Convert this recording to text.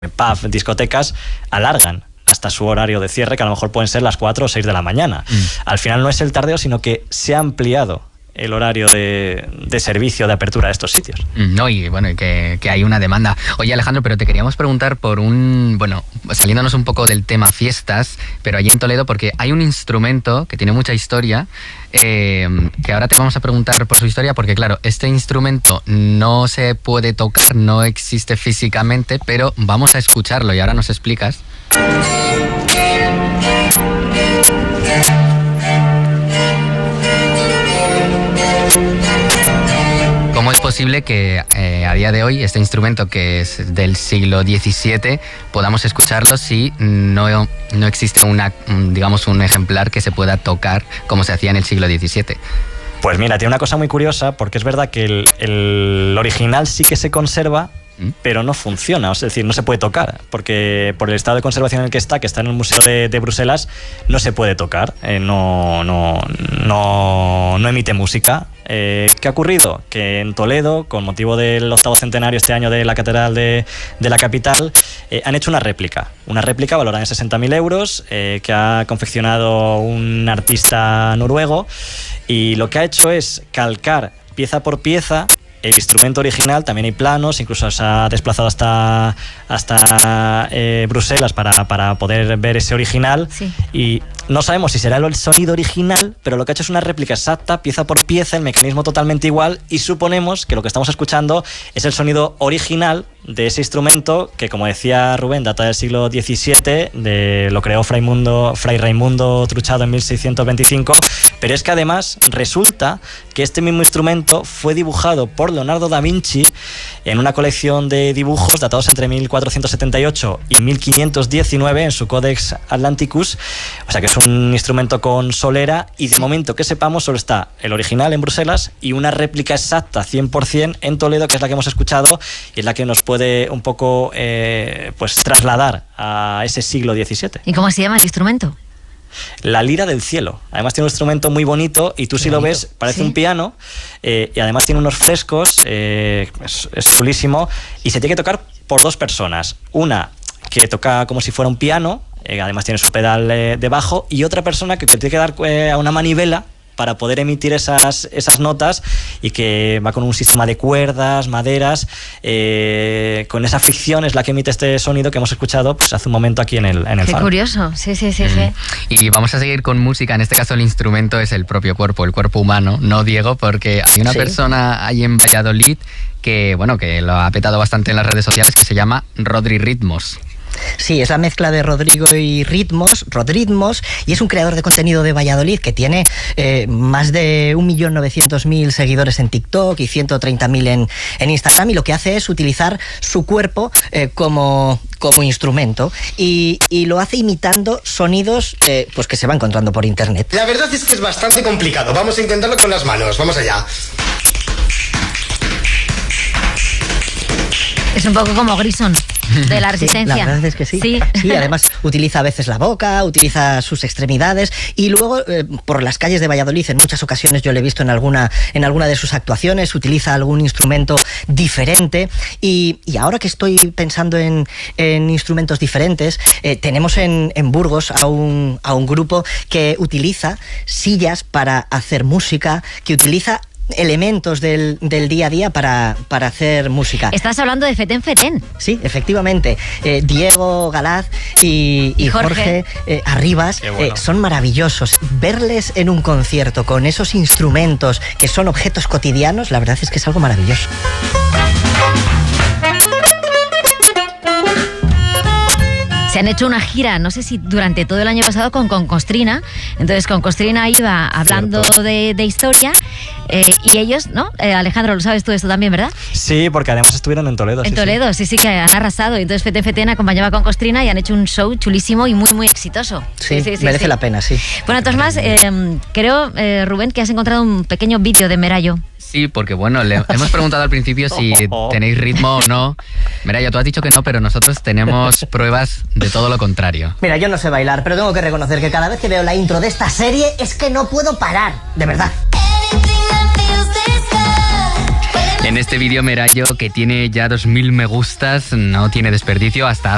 pub, discotecas, alargan hasta su horario de cierre, que a lo mejor pueden ser las 4 o 6 de la mañana. Al final no es el tardeo, sino que se ha ampliado el horario de servicio, de apertura de estos sitios. No, y bueno, que hay una demanda. Oye, Alejandro, pero te queríamos preguntar por saliéndonos un poco del tema fiestas, pero allí en Toledo, porque hay un instrumento que tiene mucha historia, que ahora te vamos a preguntar por su historia, porque claro, este instrumento no se puede tocar, no existe físicamente, pero vamos a escucharlo y ahora nos explicas. ¿Cómo es posible que a día de hoy este instrumento, que es del siglo XVII, podamos escucarlo si no existe un ejemplar que se pueda tocar como se hacía en el siglo XVII? Pues mira, tiene una cosa muy curiosa, porque es verdad que el original sí que se conserva, pero no funciona, es decir, no se puede tocar, porque por el estado de conservación en el que está en el Museo de Bruselas, no se puede tocar, no emite música. ¿Qué ha ocurrido? Que en Toledo, con motivo del 8º centenario este año de la Catedral de la capital, han hecho una réplica valorada en 60.000 euros, que ha confeccionado un artista noruego, y lo que ha hecho es calcar pieza por pieza el instrumento original. También hay planos, incluso se ha desplazado hasta Bruselas para poder ver ese original. Sí. Y no sabemos si será el sonido original, pero lo que ha hecho es una réplica exacta, pieza por pieza, el mecanismo totalmente igual, y suponemos que lo que estamos escuchando es el sonido original de ese instrumento que, como decía Rubén, data del siglo XVII, lo creó Fray Raimundo Truchado en 1625, pero es que además resulta que este mismo instrumento fue dibujado por Leonardo da Vinci en una colección de dibujos datados entre 1478 y 1519 en su Codex Atlanticus, o sea que es un instrumento con solera, y de momento que sepamos solo está el original en Bruselas y una réplica exacta 100% en Toledo, que es la que hemos escuchado y es la que nos puede un poco trasladar a ese siglo XVII. ¿Y cómo se llama el instrumento? La lira del cielo. Además tiene un instrumento muy bonito, y tú si lo ves parece un piano, y además tiene unos frescos, es chulísimo, y se tiene que tocar por 2 personas. Una que toca como si fuera un piano, además tiene su pedal de bajo, y otra persona que tiene que dar a una manivela para poder emitir esas notas, y que va con un sistema de cuerdas, maderas, con esa fricción es la que emite este sonido que hemos escuchado pues hace un momento aquí en el Qué faro. Curioso, sí. Y vamos a seguir con música, en este caso el instrumento es el propio cuerpo, el cuerpo humano, no Diego, porque hay una persona ahí en Valladolid que lo ha petado bastante en las redes sociales, que se llama Rodri Ritmos. Sí, es la mezcla de Rodrigo y Ritmos, y es un creador de contenido de Valladolid que tiene más de 1.900.000 seguidores en TikTok y 130.000 en Instagram, y lo que hace es utilizar su cuerpo como instrumento, y lo hace imitando sonidos que se va encontrando por internet. La verdad es que es bastante complicado, vamos a intentarlo con las manos, vamos allá. Es un poco como Grison de la Resistencia. Sí, la verdad es que sí. Sí, además utiliza a veces la boca, utiliza sus extremidades, y luego por las calles de Valladolid en muchas ocasiones yo le he visto en alguna de sus actuaciones, utiliza algún instrumento diferente, y ahora que estoy pensando en instrumentos diferentes, tenemos en Burgos a un grupo que utiliza sillas para hacer música, que utiliza elementos del día a día para hacer música. Estás hablando de Feten Feten. Sí, efectivamente. Diego Galaz y Jorge Arribas son maravillosos. Verles en un concierto con esos instrumentos que son objetos cotidianos, la verdad es que es algo maravilloso. Se han hecho una gira, no sé si durante todo el año pasado, con Concostrina. Entonces Concostrina iba hablando de historia, y ellos, ¿no? Alejandro, lo sabes tú esto también, ¿verdad? Sí, porque además estuvieron en Toledo. En Toledo, sí, que han arrasado. Entonces Feten Feten acompañaba a Concostrina y han hecho un show chulísimo y muy, muy exitoso. Sí, merece la pena, sí. Bueno, entonces más, creo, Rubén, que has encontrado un pequeño vídeo de Merayo. Sí, porque le hemos preguntado al principio si tenéis ritmo o no. Mira, tú has dicho que no, pero nosotros tenemos pruebas de todo lo contrario. Mira, yo no sé bailar, pero tengo que reconocer que cada vez que veo la intro de esta serie es que no puedo parar, de verdad. En este vídeo Merayo, que tiene ya 2.000 me gustas, no tiene desperdicio, hasta